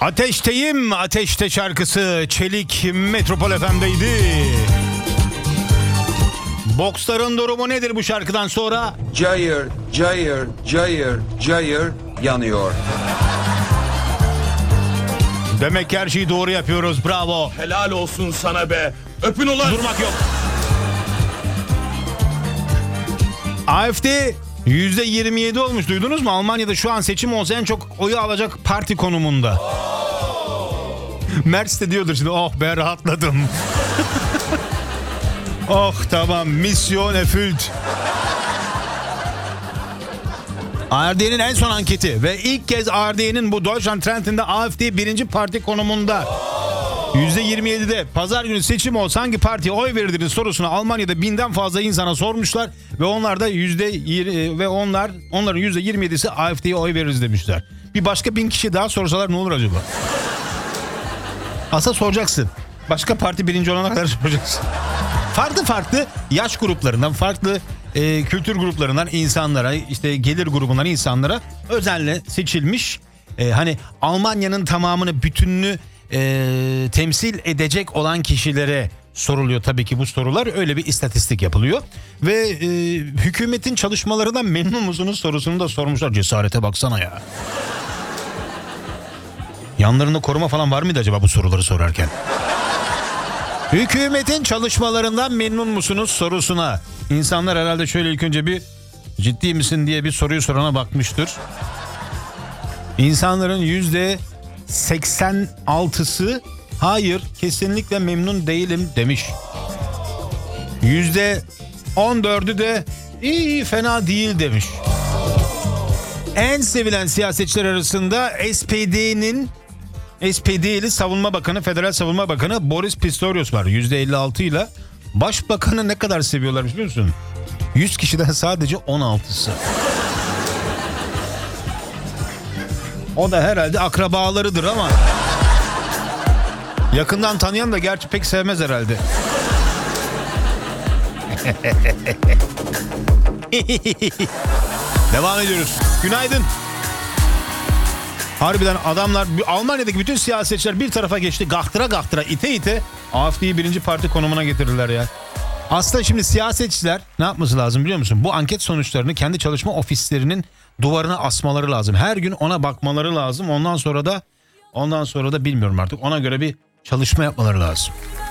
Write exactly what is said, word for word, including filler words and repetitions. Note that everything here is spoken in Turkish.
Ateşteyim, Ateşte şarkısı Çelik Metropol F M'deydi. Boksların durumu nedir bu şarkıdan sonra? Cayır, cayır, cayır, cayır yanıyor. Demek ki her şeyi doğru yapıyoruz, bravo. Helal olsun sana be. Öpün ulan. Durmak yok. A F D yüzde yirmi yedi olmuş, duydunuz mu? Almanya'da şu an seçim olsa en çok oyu alacak parti konumunda. Merz de diyordur şimdi, oh be rahatladım. Oh tamam, misyon erfüllt. A R D'nin en son anketi ve ilk kez A R D'nin bu Deutschland Trend'inde A F D birinci parti konumunda. yüzde yirmi yedide pazar günü seçim olsa hangi partiye oy verirdiniz sorusunu Almanya'da binden fazla insana sormuşlar ve onlar da yüzde ve onlar onların yüzde yirmi yedisi A F D'ye oy veririz demişler. Bir başka bin kişi daha sorsalar ne olur acaba? Aslında soracaksın. Başka parti birinci olana kadar soracaksın. Farklı farklı yaş gruplarından, farklı e, kültür gruplarından insanlara, işte gelir grubundan insanlara özenle seçilmiş. E, hani Almanya'nın tamamını, bütününü e, temsil edecek olan kişilere soruluyor tabii ki bu sorular. Öyle bir istatistik yapılıyor. Ve e, hükümetin çalışmalarından memnun musunuz sorusunu da sormuşlar. Cesarete baksana ya. Yanlarında koruma falan var mıydı acaba bu soruları sorarken? Hükümetin çalışmalarından memnun musunuz sorusuna insanlar herhalde şöyle ilk önce bir ciddi misin diye bir soruyu sorana bakmıştır. İnsanların yüzde seksen altısı hayır kesinlikle memnun değilim demiş. Yüzde on dördü de iyi fena değil demiş. En sevilen siyasetçiler arasında S P D'nin S P D'li Savunma Bakanı, Federal Savunma Bakanı Boris Pistorius var yüzde elli altı ile. Başbakanı ne kadar seviyorlar biliyor musun? yüz kişiden sadece on altısı. O da herhalde akrabalarıdır ama yakından tanıyan da gerçi pek sevmez herhalde. Devam ediyoruz. Günaydın. Harbiden adamlar, Almanya'daki bütün siyasetçiler bir tarafa geçti. Gahtıra gahtıra, ite ite A F D'yi birinci parti konumuna getirdiler ya. Aslında şimdi siyasetçiler ne yapması lazım biliyor musun? Bu anket sonuçlarını kendi çalışma ofislerinin duvarına asmaları lazım. Her gün ona bakmaları lazım. Ondan sonra da ondan sonra da bilmiyorum artık. Ona göre bir çalışma yapmaları lazım.